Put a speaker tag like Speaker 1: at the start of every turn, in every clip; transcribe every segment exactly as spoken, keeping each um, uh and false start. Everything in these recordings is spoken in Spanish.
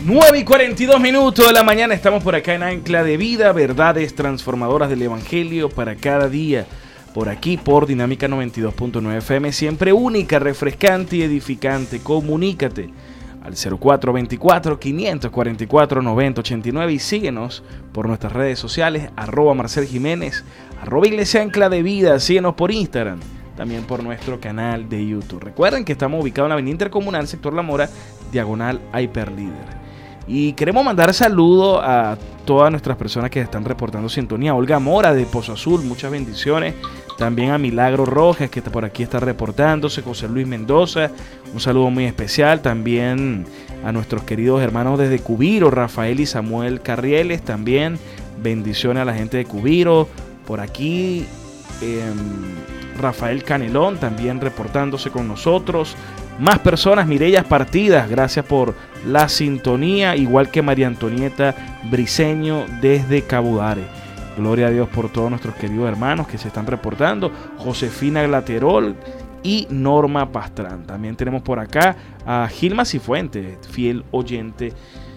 Speaker 1: nueve y cuarenta y dos minutos de la mañana, estamos por acá en Ancla de Vida, verdades transformadoras del Evangelio para cada día. Por aquí, por Dinámica noventa y dos punto nueve F M, siempre única, refrescante y edificante. Comunícate al cero cuatro dos cuatro, cinco cuatro cuatro, nueve cero ocho nueve y síguenos por nuestras redes sociales, arroba Marcel Jiménez, arroba Iglesia Ancla de Vida, síguenos por Instagram, también por nuestro canal de YouTube. Recuerden que estamos ubicados en la avenida Intercomunal, sector La Mora, diagonal Hyperlíder. Y queremos mandar saludos a todas nuestras personas que están reportando sintonía. Olga Mora de Pozo Azul, muchas bendiciones. También a Milagro Rojas, que está por aquí está reportándose. José Luis Mendoza, un saludo muy especial. También a nuestros queridos hermanos desde Cubiro, Rafael y Samuel Carrieles. También bendiciones a la gente de Cubiro. Por aquí eh, Rafael Canelón también reportándose con nosotros. Más personas, Mirellas Partidas, gracias por la sintonía, igual que María Antonieta Briceño desde Cabudare. Gloria a Dios por todos nuestros queridos hermanos que se están reportando. Josefina Glaterol y Norma Pastrán. También tenemos por acá a Gilma Cifuentes, fiel oyente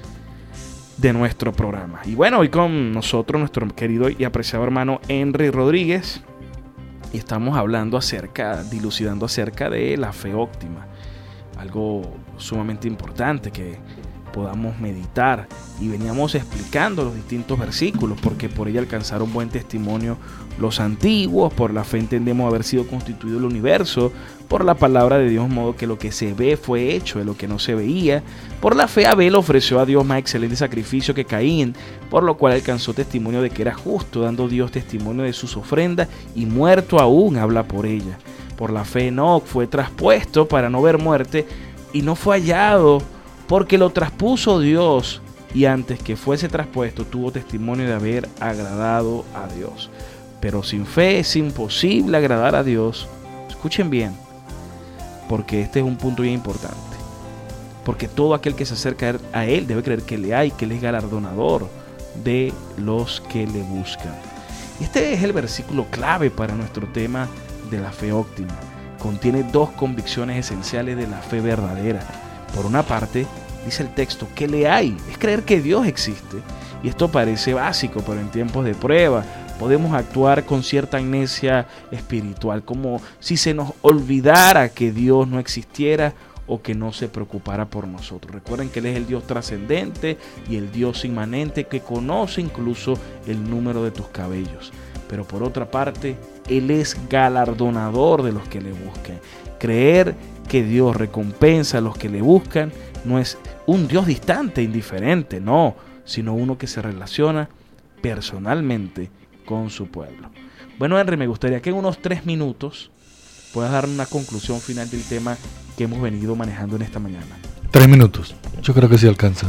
Speaker 1: de nuestro programa. Y bueno, hoy con nosotros nuestro querido y apreciado hermano Henry Rodríguez. Y estamos hablando acerca, dilucidando acerca de la fe óptima. Algo sumamente importante que podamos meditar. Y veníamos explicando los distintos versículos, porque por ella alcanzaron buen testimonio los antiguos. Por la fe entendemos haber sido constituido el universo, por la palabra de Dios, modo que lo que se ve fue hecho de lo que no se veía. Por la fe Abel ofreció a Dios más excelente sacrificio que Caín, por lo cual alcanzó testimonio de que era justo, dando Dios testimonio de sus ofrendas, y muerto aún habla por ella. Por la fe Enoc fue traspuesto para no ver muerte, y no fue hallado, porque lo traspuso Dios, y antes que fuese traspuesto tuvo testimonio de haber agradado a Dios. Pero sin fe es imposible agradar a Dios. Escuchen bien, porque este es un punto bien importante. Porque todo aquel que se acerca a Él debe creer que le hay, que Él es galardonador de los que le buscan. Este es el versículo clave para nuestro tema de la fe óptima. Contiene dos convicciones esenciales de la fe verdadera. Por una parte, dice el texto, que le hay, es creer que Dios existe. Y esto parece básico, pero en tiempos de prueba podemos actuar con cierta amnesia espiritual, como si se nos olvidara que Dios no existiera o que no se preocupara por nosotros. Recuerden que Él es el Dios trascendente y el Dios inmanente que conoce incluso el número de tus cabellos. Pero por otra parte, Él es galardonador de los que le buscan. Creer que Dios recompensa a los que le buscan no es un Dios distante, indiferente, no, sino uno que se relaciona personalmente con su pueblo. Bueno, Henry, me gustaría que en unos tres minutos puedas dar una conclusión final del tema que hemos venido manejando en esta mañana.
Speaker 2: Tres minutos, yo creo que sí alcanza.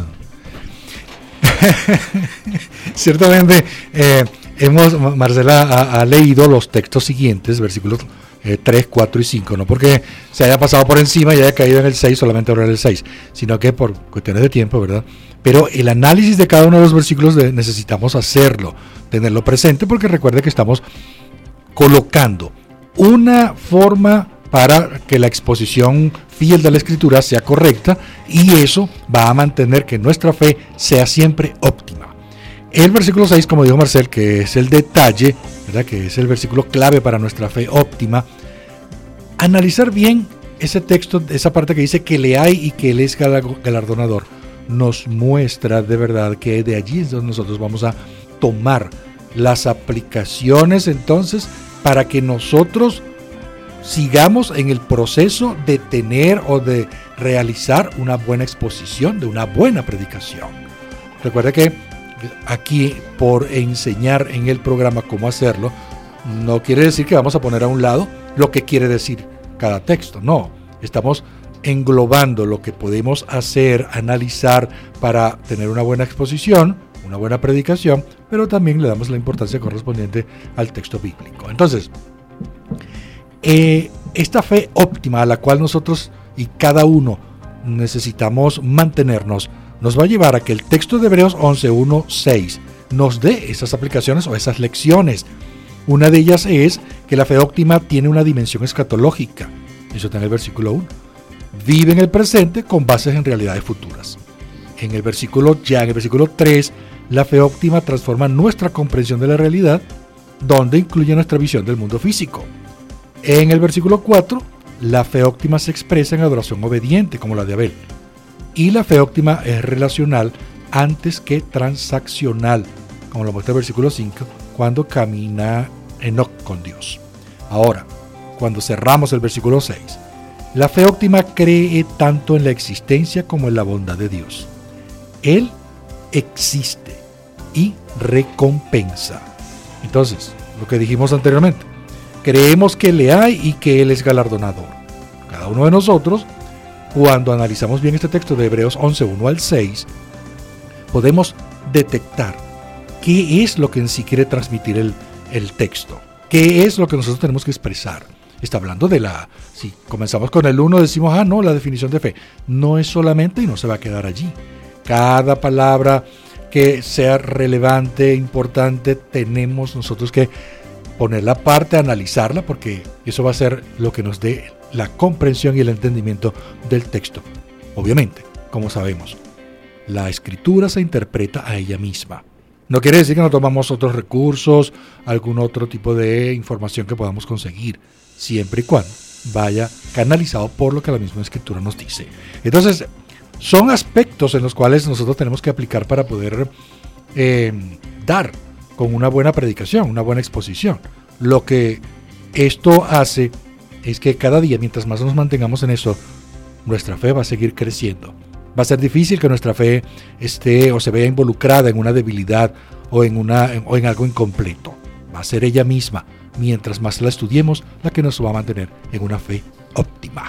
Speaker 2: Ciertamente, eh, hemos, Marcela ha, ha leído los textos siguientes, versículos eh, tres, cuatro y cinco, no porque se haya pasado por encima y haya caído en el seis, solamente ahora en el seis, sino que por cuestiones de tiempo, ¿verdad? Pero el análisis de cada uno de los versículos de, necesitamos hacerlo, tenerlo presente, porque recuerde que estamos colocando una forma para que la exposición fiel de la Escritura sea correcta, y eso va a mantener que nuestra fe sea siempre óptima. El versículo seis, como dijo Marcel, que es el detalle, ¿verdad?, que es el versículo clave para nuestra fe óptima, analizar bien ese texto, esa parte que dice que le hay y que Él es galardonador, nos muestra de verdad que de allí es donde nosotros vamos a tomar las aplicaciones entonces para que nosotros sigamos en el proceso de tener o de realizar una buena exposición, de una buena predicación. Recuerda que aquí, por enseñar en el programa cómo hacerlo, no quiere decir que vamos a poner a un lado lo que quiere decir cada texto. No, estamos englobando lo que podemos hacer, analizar para tener una buena exposición, una buena predicación, pero también le damos la importancia correspondiente al texto bíblico. Entonces, Eh, esta fe óptima a la cual nosotros y cada uno necesitamos mantenernos, nos va a llevar a que el texto de Hebreos once, uno, seis nos dé esas aplicaciones o esas lecciones. Una de ellas es que la fe óptima tiene una dimensión escatológica. Eso está en el versículo uno. Vive en el presente con bases en realidades futuras. En el versículo ya, en el versículo tres, la fe óptima transforma nuestra comprensión de la realidad, donde incluye nuestra visión del mundo físico. En el versículo cuatro, la fe óptima se expresa en adoración obediente, como la de Abel. Y la fe óptima es relacional antes que transaccional, como lo muestra el versículo cinco, cuando camina Enoc con Dios. Ahora, cuando cerramos el versículo seis, la fe óptima cree tanto en la existencia como en la bondad de Dios. Él existe y recompensa. Entonces, lo que dijimos anteriormente, creemos que le hay y que Él es galardonador. Cada uno de nosotros, cuando analizamos bien este texto de Hebreos once, uno al seis, podemos detectar qué es lo que en sí quiere transmitir el, el texto, qué es lo que nosotros tenemos que expresar. Está hablando de la... Si comenzamos con el uno, decimos, ah, no, la definición de fe. No es solamente y no se va a quedar allí. Cada palabra que sea relevante, importante, tenemos nosotros que ponerla aparte, analizarla, porque eso va a ser lo que nos dé la comprensión y el entendimiento del texto. Obviamente, como sabemos, la escritura se interpreta a ella misma. No quiere decir que no tomamos otros recursos, algún otro tipo de información que podamos conseguir, siempre y cuando vaya canalizado por lo que la misma escritura nos dice. Entonces, son aspectos en los cuales nosotros tenemos que aplicar para poder eh, dar con una buena predicación, una buena exposición. Lo que esto hace es que cada día, mientras más nos mantengamos en eso, nuestra fe va a seguir creciendo. Va a ser difícil que nuestra fe esté o se vea involucrada en una debilidad o en, una, o en algo incompleto. Va a ser ella misma, mientras más la estudiemos, la que nos va a mantener en una fe óptima.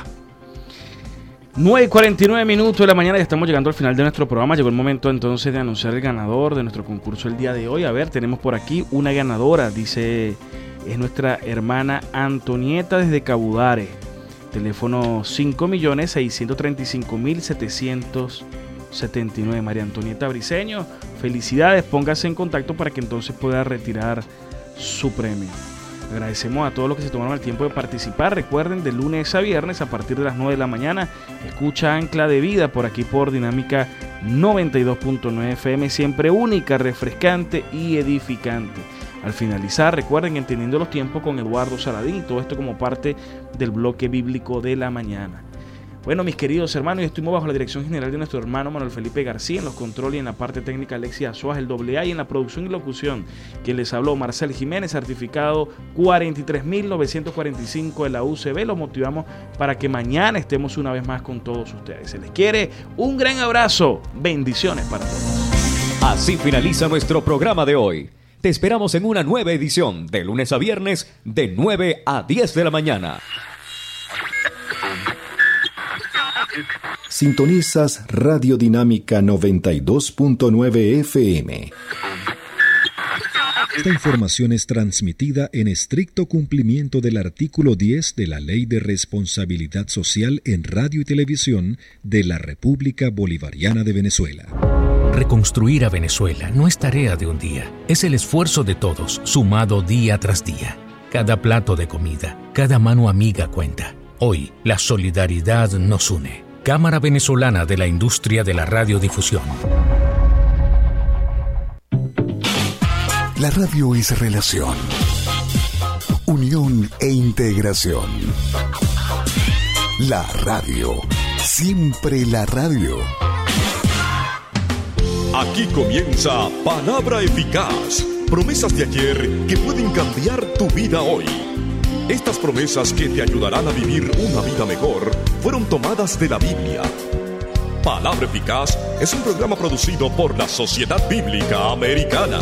Speaker 1: nueve y cuarenta y nueve minutos de la mañana, ya estamos llegando al final de nuestro programa. Llegó el momento entonces de anunciar el ganador de nuestro concurso el día de hoy. A ver, tenemos por aquí una ganadora, dice, es nuestra hermana Antonieta desde Cabudare. Teléfono cinco millones seiscientos treinta y cinco mil setecientos setenta y nueve. María Antonieta Briceño, felicidades, póngase en contacto para que entonces pueda retirar su premio. Agradecemos a todos los que se tomaron el tiempo de participar. Recuerden, de lunes a viernes a partir de las nueve de la mañana, escucha Ancla de Vida por aquí por Dinámica noventa y dos punto nueve F M, siempre única, refrescante y edificante. Al finalizar, recuerden, Entendiendo los Tiempos con Eduardo Saladín, y todo esto como parte del bloque bíblico de la mañana. Bueno, mis queridos hermanos, estuvimos bajo la dirección general de nuestro hermano Manuel Felipe García, en los controles y en la parte técnica Alexia Azuaz, el doble A, y en la producción y locución, quien les habló, Marcel Jiménez, certificado cuarenta y tres mil novecientos cuarenta y cinco de la U C B. Los motivamos para que mañana estemos una vez más con todos ustedes. Se les quiere, un gran abrazo, bendiciones para todos.
Speaker 3: Así finaliza nuestro programa de hoy. Te esperamos en una nueva edición, de lunes a viernes, de nueve a diez de la mañana.
Speaker 4: Sintonizas Radio Dinámica noventa y dos punto nueve F M. Esta información es transmitida en estricto cumplimiento del artículo diez de la Ley de Responsabilidad Social en Radio y Televisión de la República Bolivariana de Venezuela.
Speaker 5: Reconstruir a Venezuela no es tarea de un día, es el esfuerzo de todos, sumado día tras día. Cada plato de comida, cada mano amiga cuenta. Hoy, la solidaridad nos une. Cámara Venezolana de la Industria de la Radiodifusión.
Speaker 6: La radio es relación, unión e integración. La radio, siempre la radio.
Speaker 7: Aquí comienza Palabra Eficaz. Promesas de ayer que pueden cambiar tu vida hoy. Estas promesas que te ayudarán a vivir una vida mejor fueron tomadas de la Biblia. Palabra Eficaz es un programa producido por la Sociedad Bíblica Americana.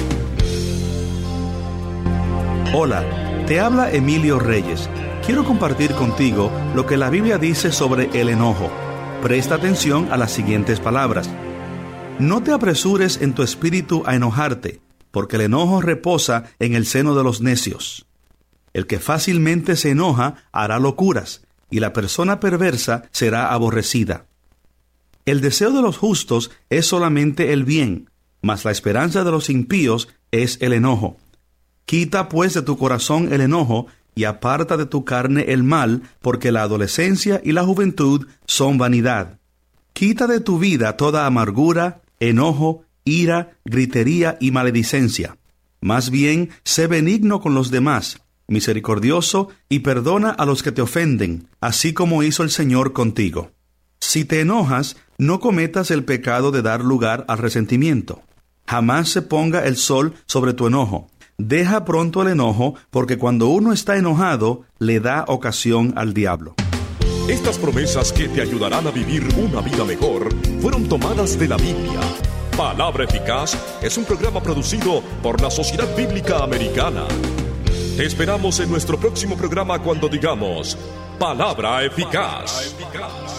Speaker 8: Hola, te habla Emilio Reyes. Quiero compartir contigo lo que la Biblia dice sobre el enojo. Presta atención a las siguientes palabras. No te apresures en tu espíritu a enojarte, porque el enojo reposa en el seno de los necios. El que fácilmente se enoja hará locuras, y la persona perversa será aborrecida. El deseo de los justos es solamente el bien, mas la esperanza de los impíos es el enojo. Quita pues de tu corazón el enojo, y aparta de tu carne el mal, porque la adolescencia y la juventud son vanidad. Quita de tu vida toda amargura, enojo, ira, gritería y maledicencia. Más bien, sé benigno con los demás, misericordioso, y perdona a los que te ofenden, así como hizo el Señor contigo. Si te enojas, no cometas el pecado de dar lugar al resentimiento. Jamás se ponga el sol sobre tu enojo. Deja pronto el enojo, porque cuando uno está enojado, le da ocasión al diablo.
Speaker 7: Estas promesas que te ayudarán a vivir una vida mejor fueron tomadas de la Biblia. Palabra Eficaz es un programa producido por la Sociedad Bíblica Americana. Te esperamos en nuestro próximo programa cuando digamos Palabra Eficaz.